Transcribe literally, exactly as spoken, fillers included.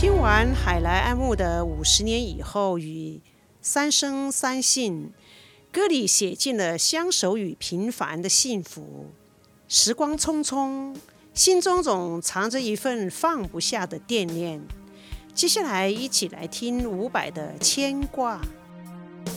听完海来安牧的五十年以后与三生三信，歌里写尽了相守与平凡的幸福。时光匆匆，心中总藏着一份放不下的惦念。接下来一起来听伍佰的牵挂。